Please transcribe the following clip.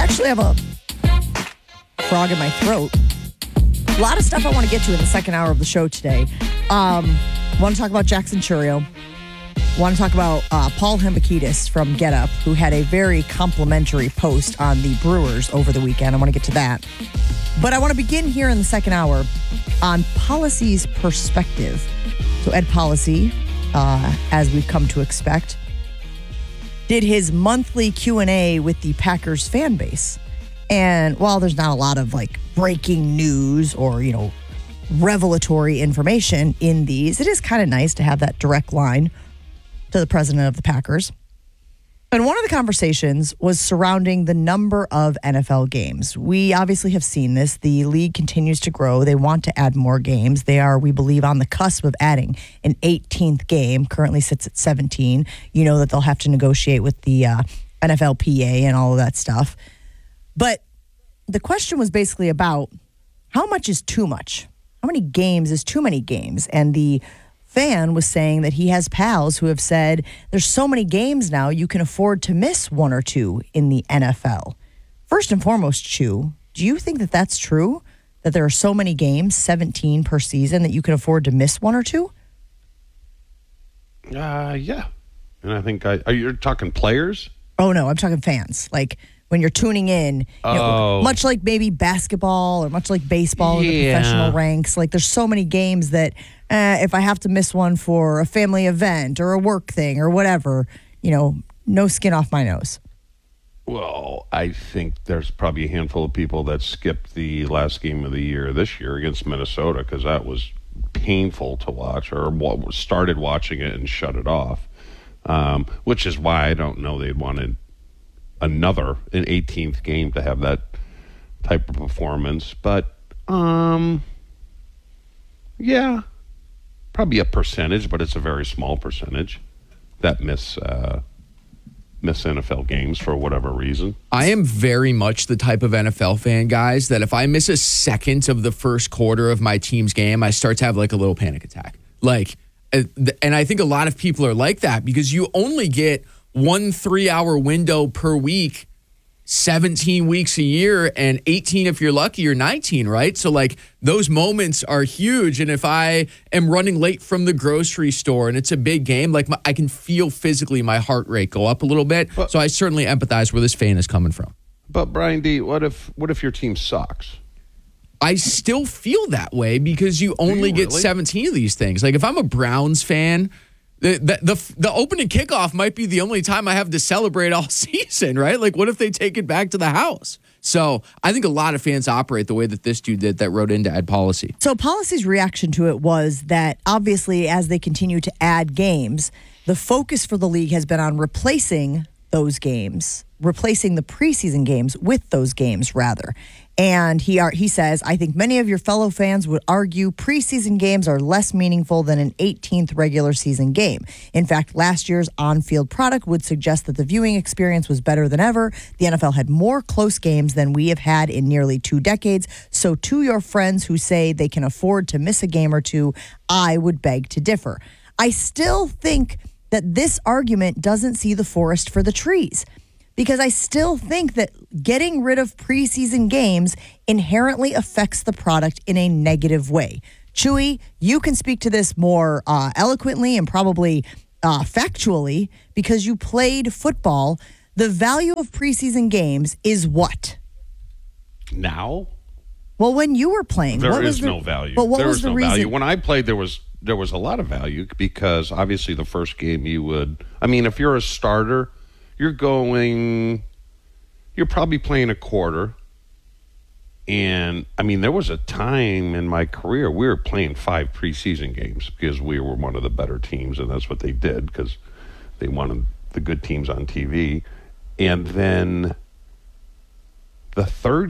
actually have a frog in my throat. A lot of stuff I want to get to in the second hour of the show today. Want to talk about Jackson Chourio. Want to talk about Paul Hembekides from Get Up, who had a very complimentary post on the Brewers over the weekend. I want to get to that. But I want to begin here in the second hour on Policy's perspective. So Ed Policy, as we've come to expect, did his monthly Q&A with the Packers fan base. And while there's not a lot of breaking news or, revelatory information in these, it is kind of nice to have that direct line to the president of the Packers. And one of the conversations was surrounding the number of NFL games. We obviously have seen this. The league continues to grow. They want to add more games. They are, we believe, on the cusp of adding an 18th game. Currently sits at 17. You know that they'll have to negotiate with the NFLPA and all of that stuff. But the question was basically about how much is too much? How many games is too many games? And the fan was saying that he has pals who have said there's so many games now you can afford to miss one or two in the NFL. First and foremost, Chew, do you think that that's true? That there are so many games, 17 per season, that you can afford to miss one or two? Yeah. And I think are you talking players? Oh, no, I'm talking fans. When you're tuning in, much like maybe basketball or much like baseball in the professional ranks, there's so many games that if I have to miss one for a family event or a work thing or whatever, no skin off my nose. Well, I think there's probably a handful of people that skipped the last game of the year this year against Minnesota because that was painful to watch, or started watching it and shut it off, which is why I don't know they'd wanted an 18th game to have that type of performance. But yeah, probably a percentage, but it's a very small percentage that miss NFL games for whatever reason. I am very much the type of NFL fan, guys, that if I miss a second of the first quarter of my team's game, I start to have a little panic attack. And I think a lot of people are like that because you only get 1 3-hour window per week, 17 weeks a year, and 18 if you're lucky, or 19, right? So those moments are huge. And if I am running late from the grocery store and it's a big game, I can feel physically my heart rate go up a little bit. So I certainly empathize where this fan is coming from. But Brian D., what if your team sucks? I still feel that way because you only get 17 of these things. If I'm a Browns fan, the opening kickoff might be the only time I have to celebrate all season, right? What if they take it back to the house? So I think a lot of fans operate the way that this dude did that wrote into Ed Policy. So Policy's reaction to it was that obviously as they continue to add games, the focus for the league has been on replacing those games, replacing the preseason games with those games, rather. And he says, I think many of your fellow fans would argue preseason games are less meaningful than an 18th regular season game. In fact, last year's on-field product would suggest that the viewing experience was better than ever. The NFL had more close games than we have had in nearly 2 decades. So to your friends who say they can afford to miss a game or two, I would beg to differ. I still think that this argument doesn't see the forest for the trees. Because I still think that getting rid of preseason games inherently affects the product in a negative way. Chewy, you can speak to this more eloquently and probably factually because you played football. The value of preseason games is what? Now? Well, when you were playing, there is no value. But what was the reason? Value. When I played, there was a lot of value because obviously the first game if you're a starter, you're probably playing a quarter. And, there was a time in my career we were playing 5 preseason games because we were one of the better teams, and that's what they did because they wanted the good teams on TV. And then the third